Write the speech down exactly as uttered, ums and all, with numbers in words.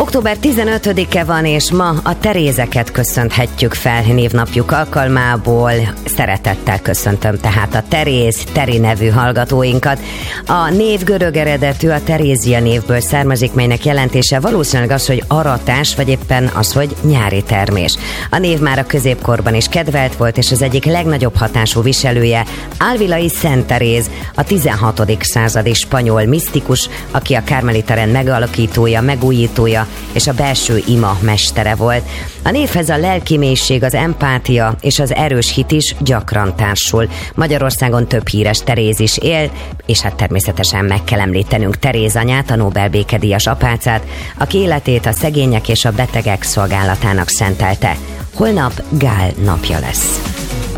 október tizenötödike van, és ma a Terézeket köszönhetjük fel névnapjuk alkalmából. Szeretettel köszöntöm tehát a Teréz, Teri nevű hallgatóinkat. A név görög eredetű, a Terézia névből származik, melynek jelentése valószínűleg az, hogy aratás, vagy éppen az, hogy nyári termés. A név már a középkorban is kedvelt volt, és az egyik legnagyobb hatású viselője Ávila-i Szent Teréz, a tizenhatodik századi spanyol misztikus, aki a Karmelita rend megalakítója, megújítója és a belső ima mestere volt. A névhez a lelkimélység, az empátia és az erős hit is gyakran társul. Magyarországon több híres Teréz is él, és hát természetesen meg kell említenünk Teréz anyát, a Nobel békedíjas apácát, aki életét a szegények és a betegek szolgálatának szentelte. Holnap Gál napja lesz.